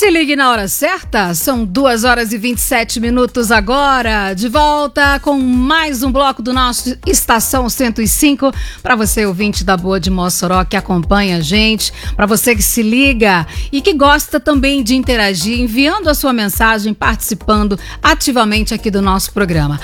Se ligue na hora certa, são 2h27 agora, de volta com mais um bloco do nosso Estação 105, para você ouvinte da Boa de Mossoró que acompanha a gente, para você que se liga e que gosta também de interagir, enviando a sua mensagem, participando ativamente aqui do nosso programa.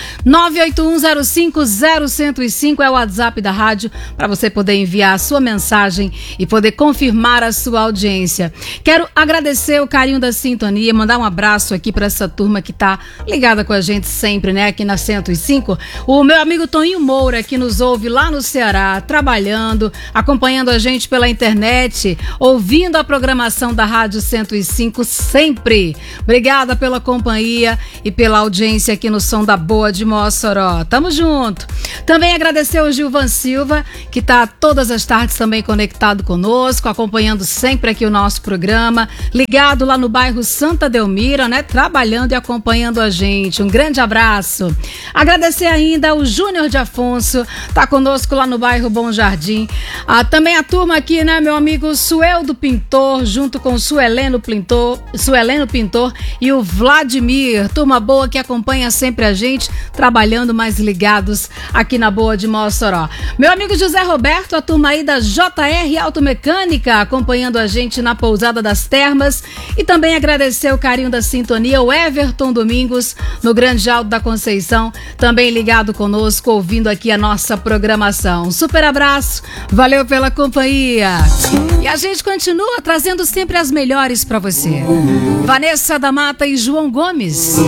981050105 é o WhatsApp da rádio, para você poder enviar a sua mensagem e poder confirmar a sua audiência. Quero agradecer o carinho da sintonia, mandar um abraço aqui para essa turma que tá ligada com a gente sempre, né, aqui na 105. O meu amigo Toninho Moura, que nos ouve lá no Ceará, trabalhando, acompanhando a gente pela internet, ouvindo a programação da Rádio 105 sempre. Obrigada pela companhia e pela audiência aqui no Som da Boa de Mossoró. Tamo junto. Também agradecer o Gilvan Silva, que tá todas as tardes também conectado conosco, acompanhando sempre aqui o nosso programa, ligado lá no bairro Santa Delmira, né? Trabalhando e acompanhando a gente. Um grande abraço. Agradecer ainda o Júnior de Afonso, tá conosco lá no bairro Bom Jardim. Também a turma aqui, né? Meu amigo Sueldo Pintor, junto com o Sueleno Pintor e o Vladimir. Turma boa que acompanha sempre a gente, trabalhando mais ligados aqui na Boa de Mossoró. Meu amigo José Roberto, a turma aí da JR Automecânica, acompanhando a gente na Pousada das Termas. E também agradecer o carinho da sintonia, o Everton Domingos, no Grande Alto da Conceição, também ligado conosco, ouvindo aqui a nossa programação. Um super abraço, valeu pela companhia. E a gente continua trazendo sempre as melhores para você. Vanessa da Mata e João Gomes.